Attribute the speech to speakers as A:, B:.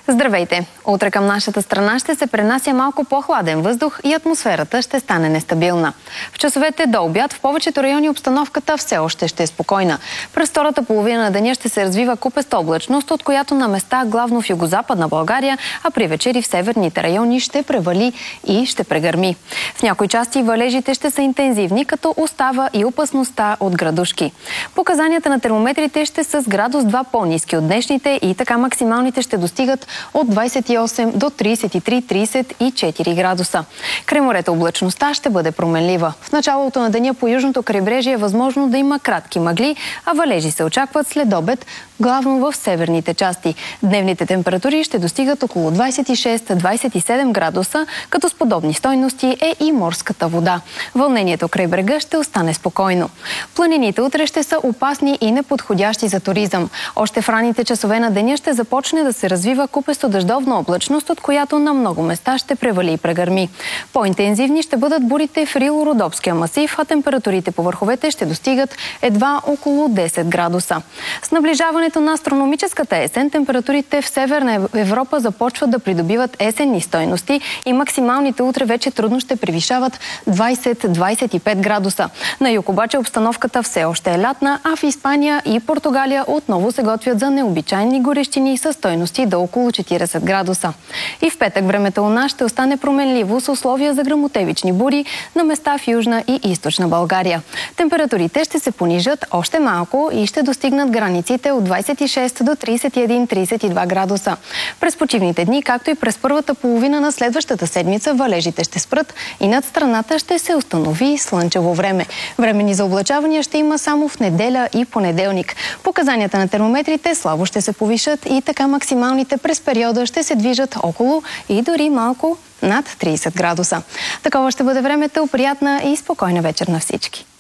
A: Здравейте! Утре към нашата страна ще се пренася малко по-хладен въздух и атмосферата ще стане нестабилна. В часовете до обяд в повечето райони обстановката все още ще е спокойна. През втората половина на деня ще се развива купеста облачност, от която на места главно в югозападна България, а при вечери в северните райони ще превали и ще прегърми. В някои части валежите ще са интензивни, като остава и опасността от градушки. Показанията на термометрите ще са с градус 2 по-ниски от днешните и така максималните ще достигат от 28 до 33-34 градуса. Край морето облачността ще бъде променлива. В началото на деня по южното крайбрежие е възможно да има кратки мъгли, а валежи се очакват след обед, главно в северните части. Дневните температури ще достигат около 26-27 градуса, като с подобни стойности е и морската вода. Вълнението край брега ще остане спокойно. Планините утре ще са опасни и неподходящи за туризъм. Още в ранните часове на деня ще започне да се развива купесто-дъждовна облачност, от която на много места ще превали и прегърми. По-интензивни ще бъдат бурите в Рило-Родопския масив, а температурите по върховете ще достигат едва около 10 градуса. С наближаването на астрономическата есен, температурите в Северна Европа започват да придобиват есенни стойности и максималните утре вече трудно ще превишават 20-25 градуса. На юг обаче обстановката все още е лятна, а в Испания и Португалия отново се готвят за необичайни горещини с стойности до около 40 градуса. И в петък времето у нас ще остане променливо с условия за гръмотевични бури на места в Южна и Източна България. Температурите ще се понижат още малко и ще достигнат границите от 26 до 31-32 градуса. През почивните дни, както и през първата половина на следващата седмица, валежите ще спрат и над страната ще се установи слънчево време. Времени за облачавания ще има само в неделя и понеделник. Показанията на термометрите слабо ще се повишат и така максималните през периода ще се движат около и дори малко над 30 градуса. Такова ще бъде времето. Приятна и спокойна вечер на всички!